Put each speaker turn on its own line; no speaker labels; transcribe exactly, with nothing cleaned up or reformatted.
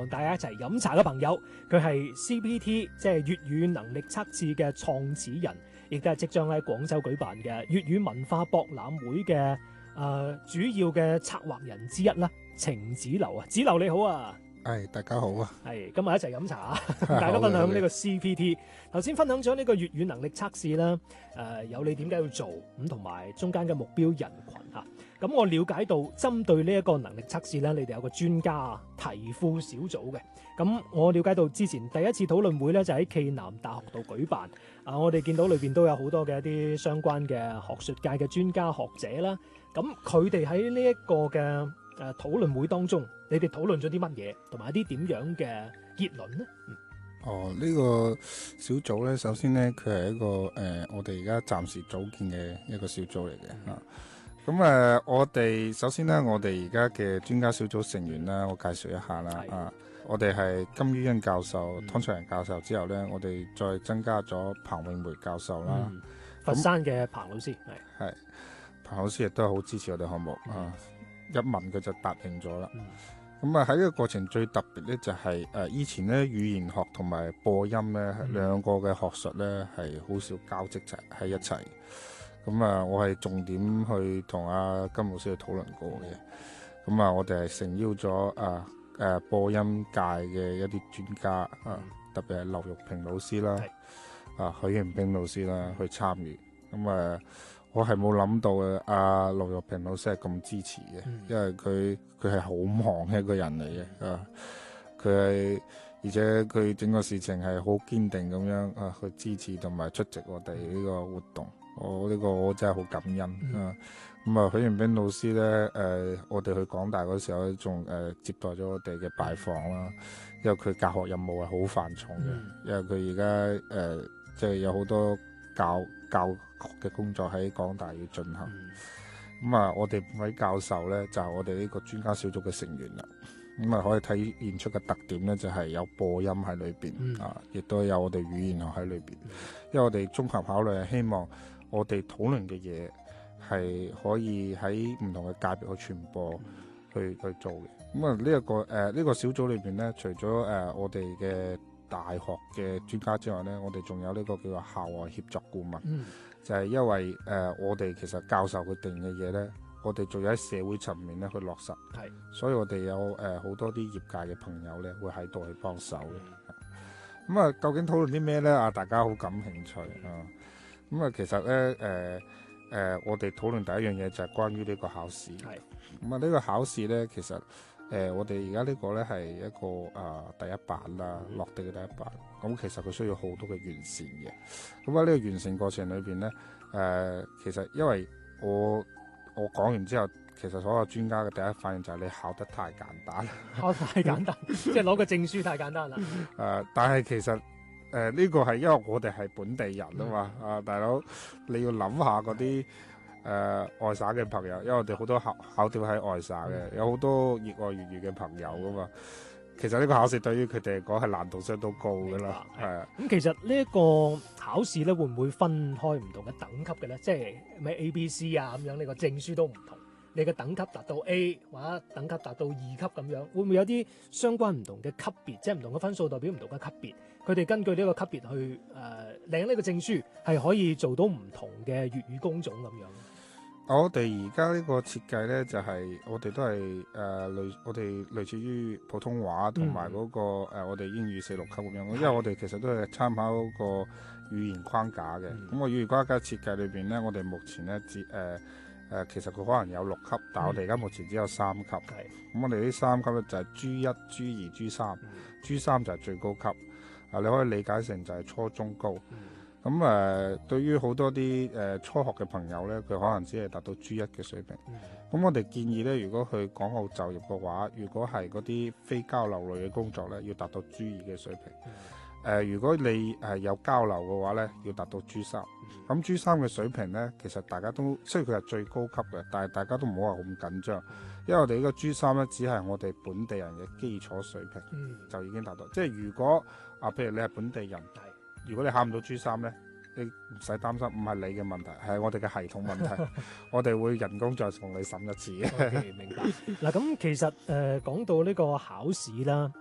同大家一齊飲茶嘅朋友，佢係 C P T 即係粵語能力測試嘅創始人，亦都係即將喺廣州舉辦嘅粵語文化博覽會嘅誒、呃、主要嘅策劃人之一啦，程子流啊，子流你好啊！
係，大家好啊！
係今日一齊飲茶啊，同大家分享呢個 C P T。頭先分享咗呢個粵語能力測試啦，誒、呃、有你點解要做咁，同埋中間嘅目標人群嚇。咁我了解到，針對呢一個能力測試咧，你哋有個專家題庫小組嘅。咁我了解到之前第一次討論會咧就喺暨南大學度舉辦。啊，我哋見到裏邊都有好多嘅一啲相關嘅學術界嘅專家學者啦。咁佢哋喺呢一個嘅誒討論會當中，你哋討論咗啲乜嘢，同埋一啲點樣嘅結論呢？嗯、
哦，呢、這個小組咧，首先咧，佢係一個誒、呃，我哋而家暫時組建嘅一個小組嚟嘅嚇。咁、嗯、誒、呃，我哋首先咧，我哋而家嘅專家小組成員啦，我介紹一下啦啊。我哋係金于欣教授、湯卓仁教授之後咧，我哋再增加咗彭永梅教授啦、
嗯。佛山嘅彭老師係
係彭老師亦都係好支持我哋項目、嗯、啊，一問佢就答應咗啦。嗯咁啊喺呢個過程最特別咧就係、是、誒、呃、以前咧語言學同埋播音咧兩、嗯、個嘅學術咧係好少交織齊喺一齊。咁啊我係重點去同阿金老師去討論過嘅。咁啊我哋係誠邀咗啊誒播音界嘅一啲專家啊，嗯、特別係劉玉平老師啦，啊許迎兵老師啦去參與。咁啊我係冇諗到嘅，阿劉玉平老師係咁支持嘅、嗯，因為佢佢係好忙嘅一個人嚟嘅，啊，佢係而且佢整個事情係好堅定咁樣啊去支持同埋出席我哋呢個活動，我呢、這個我真係好感恩、嗯、啊！咁啊許迎兵老師咧，誒、呃，我哋去港大嗰時候咧，仲誒接待咗我哋嘅拜訪啦，因為佢教學任務係好繁重嘅、嗯，因為佢而家誒即係有好多教教學嘅工作喺港大要進行，咁、嗯、啊，我哋五位教授咧就係、是、我哋呢個專家小組嘅成員啦。咁啊，可以體現出嘅特點咧就係、是、有播音喺裏邊、嗯、啊，亦都有我哋語言學喺裏邊、嗯。因為我哋綜合考慮係希望我哋討論嘅嘢係可以喺唔同嘅界別去傳播、嗯、去去做嘅。咁啊，呢、這、一個誒呢、呃這個小組裏邊咧，除咗誒、呃、我哋嘅大學嘅專家之外咧，我哋仲有呢個叫做校外協作顧問、嗯，就係、是、因為誒、呃、我哋其實教授佢定嘅嘢咧，我哋仲有喺社會層面咧去落實，係，所以我哋有誒好、呃、多啲業界嘅朋友咧會喺度去幫手嘅。咁、嗯、啊，究竟討論啲咩咧？啊，大家好感興趣啊。咁啊，其實咧誒誒，我哋討論第一樣嘢就係關於呢個考試。係。咁啊，呢個考試咧，其實。誒、呃，我哋而家呢個咧係一個啊、呃、第一版啦，落地嘅第一版。咁其實佢需要好多嘅完善嘅。咁啊，呢個完善過程裏邊咧，誒、呃，其實因為我我講完之後，其實所有專家嘅第一反應就係你考得太簡單，
考太簡單，即係攞個證書太簡單啦。誒、
呃，但係其實誒呢、呃這個係因為我哋係本地人啊嘛，嗯、啊大佬你要諗下嗰啲。誒、呃、外省嘅朋友，因為我哋好多考考調喺外省嘅、嗯，有好多熱愛粵語嘅朋友噶嘛。其實呢個考試對於佢哋嚟講係難度相當高噶啦，係啊。咁
其實呢一個考試咧，會唔會分開唔同嘅等級嘅咧？即係咩 A、B、C 啊咁樣，呢個證書都唔同。你嘅等級達到 A 或者等級達到二級咁樣，會唔會有啲相關唔同嘅級別？即係唔同嘅分數代表唔同嘅級別。佢哋根據呢個級別去誒、呃、領呢個證書，係可以做到唔同嘅粵語工種咁樣。
我哋而家呢個設計咧，就係、是、我哋都係誒、呃、類，我哋類似於普通話同埋嗰個、嗯呃、我哋英語四六級咁樣。因為我哋其實都係參考嗰個語言框架嘅。咁、嗯、個語言框架設計裏邊咧，我哋目前咧只誒誒，其實佢可能有六級，但係我哋而家目前只有三級。咁、嗯、我哋呢三級咧就係 G 一、G 二、G 三、嗯。G 三就係最高級。啊，你可以理解成就係初中高。嗯咁誒、呃，對於好多啲誒、呃、初學嘅朋友咧，佢可能只係達到 G 一嘅水平。咁、嗯、我哋建議咧，如果去港澳就業嘅話，如果係嗰啲非交流類嘅工作咧，要達到 G 二嘅水平。誒、嗯呃，如果你係有交流嘅話咧，要達到 G 三。咁、嗯、G 三嘅水平咧，其實大家都雖然佢係最高級嘅，但係大家都唔好話咁緊張、嗯，因為我哋呢個 G 三咧，只係我哋本地人嘅基礎水平，嗯、就已經達到。即係如果啊，譬如你係本地人。如果你考唔到 G 三咧，你唔使擔心，唔係你嘅問題，係我哋嘅系統問題。我哋會人工再同你審一次。
Okay, 明白。嗱，咁其實誒講、呃、到呢個考試啦，